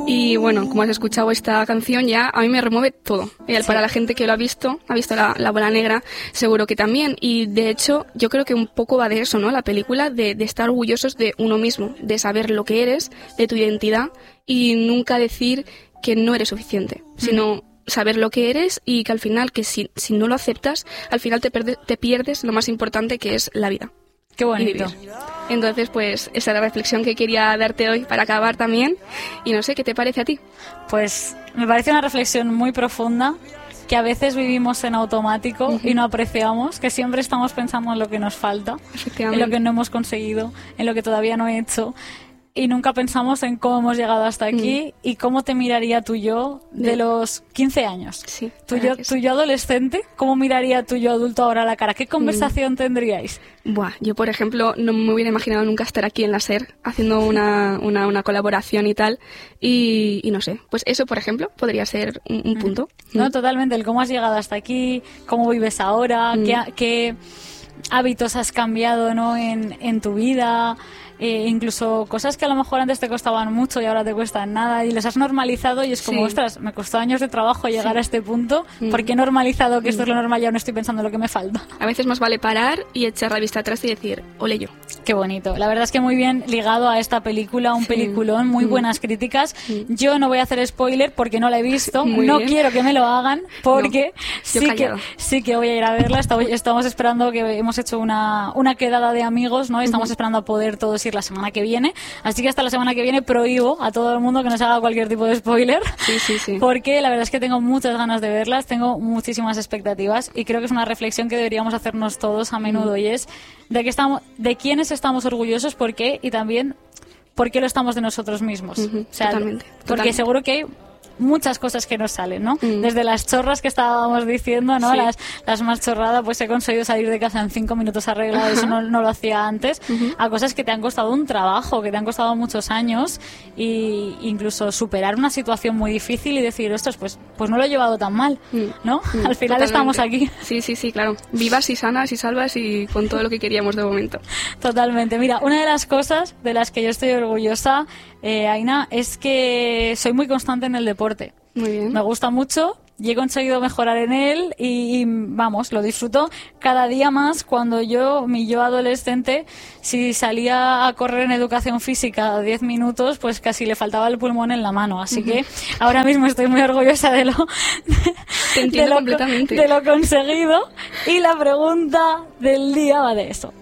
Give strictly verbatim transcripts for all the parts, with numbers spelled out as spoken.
Y bueno, como has escuchado esta canción ya, a mí me remueve todo. Y para la gente que lo ha visto, ha visto la, la bola negra, seguro que también. Y de hecho, yo creo que un poco va de eso, ¿no? La película, de, de estar orgullosos de uno mismo, de saber lo que eres, de tu identidad y nunca decir que no eres suficiente, sino saber lo que eres y que al final, que si, si no lo aceptas, al final te, perde, te pierdes lo más importante, que es la vida. Qué bonito. Entonces, pues esa es la reflexión que quería darte hoy para acabar también. Y no sé, ¿qué te parece a ti? Pues me parece una reflexión muy profunda, que a veces vivimos en automático uh-huh. y no apreciamos, que siempre estamos pensando en lo que nos falta, en lo que no hemos conseguido, en lo que todavía no he hecho. Y nunca pensamos en cómo hemos llegado hasta aquí mm. y cómo te miraría tu yo de, de los quince años. Sí, tu yo, tu yo adolescente, ¿cómo miraría tu yo adulto ahora a la cara? ¿Qué conversación mm. tendríais? Buah, yo, por ejemplo, no me hubiera imaginado nunca estar aquí en la SER haciendo una, una, una colaboración y tal. Y, y no sé, pues eso, por ejemplo, podría ser un, un punto. Mm. No, totalmente. El cómo has llegado hasta aquí, cómo vives ahora, mm. qué, qué hábitos has cambiado, ¿no? en, en tu vida. Eh, incluso cosas que a lo mejor antes te costaban mucho y ahora te cuestan nada y les has normalizado y es como, sí. ostras, me costó años de trabajo llegar sí. a este punto, mm. porque he normalizado que esto mm. es lo normal y aún no estoy pensando en lo que me falta. A veces más vale parar y echar la vista atrás y decir, ole yo. Qué bonito. La verdad es que muy bien ligado a esta película, un sí. peliculón, muy mm. buenas críticas. Mm. Yo no voy a hacer spoiler porque no la he visto, muy no bien. Quiero que me lo hagan porque no. sí, que, sí que voy a ir a verla. Estamos esperando, que hemos hecho una, una quedada de amigos, ¿no? Estamos mm. esperando a poder todos ir la semana que viene, así que hasta la semana que viene prohíbo a todo el mundo que nos haga cualquier tipo de spoiler, sí, sí, sí. porque la verdad es que tengo muchas ganas de verlas, tengo muchísimas expectativas y creo que es una reflexión que deberíamos hacernos todos a menudo mm. y es de que estamos, de quiénes estamos orgullosos, por qué y también por qué lo estamos de nosotros mismos. Uh-huh, o sea, totalmente, porque totalmente. seguro que hay muchas cosas que nos salen, ¿no? Mm. Desde las chorras que estábamos diciendo, ¿no? Sí. Las, las más chorradas, pues he conseguido salir de casa en cinco minutos arreglado, eso no, no lo hacía antes, uh-huh. a cosas que te han costado un trabajo, que te han costado muchos años y incluso superar una situación muy difícil y decir, ostras, pues, pues no lo he llevado tan mal, ¿no? Mm. Al final Totalmente. Estamos aquí. Sí, sí, sí, claro. Vivas y sanas y salvas y con todo lo que queríamos de momento. Totalmente. Mira, una de las cosas de las que yo estoy orgullosa, eh, Aina, es que soy muy constante en el deporte. Muy bien. Me gusta mucho y he conseguido mejorar en él y, y vamos, lo disfruto cada día más. Cuando yo, mi yo adolescente, si salía a correr en educación física diez minutos, pues casi le faltaba el pulmón en la mano. Así uh-huh. que ahora mismo estoy muy orgullosa de lo, Te entiendo de lo, completamente. de lo conseguido y la pregunta del día va de eso.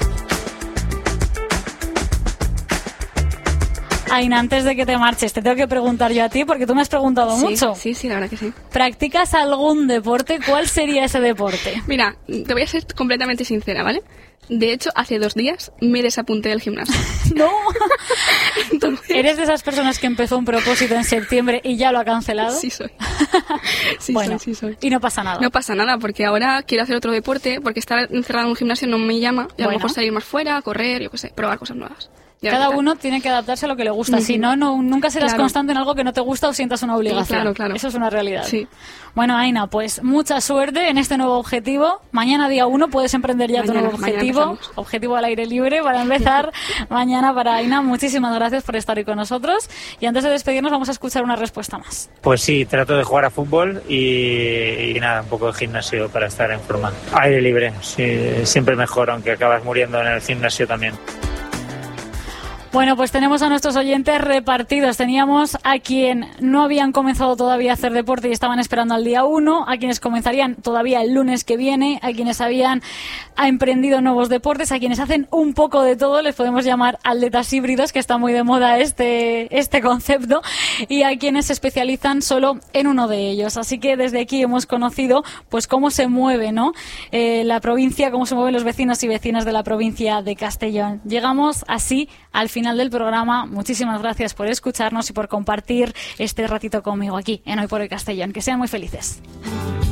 Aina, antes de que te marches, te tengo que preguntar yo a ti, porque tú me has preguntado sí, mucho. Sí, sí, la verdad que sí. ¿Practicas algún deporte? ¿Cuál sería ese deporte? Mira, te voy a ser completamente sincera, ¿vale? De hecho, hace dos días me desapunté del gimnasio. ¡No! Entonces... ¿Eres de esas personas que empezó un propósito en septiembre y ya lo ha cancelado? Sí soy. Sí, bueno, soy, sí soy. Y no pasa nada. No pasa nada, porque ahora quiero hacer otro deporte, porque estar encerrado en un gimnasio no me llama. Y a bueno. lo mejor salir más fuera, correr, yo qué sé, probar cosas nuevas. Cada uno tiene que adaptarse a lo que le gusta. Uh-huh. Si no, no, nunca serás claro. constante en algo que no te gusta o sientas una obligación. Claro, claro. Eso es una realidad. Sí. Bueno, Aina, pues mucha suerte en este nuevo objetivo. Mañana día uno puedes emprender ya mañana, tu nuevo objetivo. Objetivo al aire libre para empezar mañana para Aina. Muchísimas gracias por estar hoy con nosotros. Y antes de despedirnos vamos a escuchar una respuesta más. Pues sí, trato de jugar a fútbol y, y nada, un poco de gimnasio para estar en forma. Aire libre, sí, siempre mejor, aunque acabas muriendo en el gimnasio también. Bueno, pues tenemos a nuestros oyentes repartidos. Teníamos a quien no habían comenzado todavía a hacer deporte y estaban esperando al día uno, a quienes comenzarían todavía el lunes que viene, a quienes habían emprendido nuevos deportes, a quienes hacen un poco de todo, les podemos llamar atletas híbridos, que está muy de moda este, este concepto, y a quienes se especializan solo en uno de ellos. Así que desde aquí hemos conocido pues cómo se mueve, ¿no? Eh, la provincia, cómo se mueven los vecinos y vecinas de la provincia de Castellón. Llegamos así al final del programa. Muchísimas gracias por escucharnos y por compartir este ratito conmigo aquí en Hoy por Hoy Castellón. Que sean muy felices.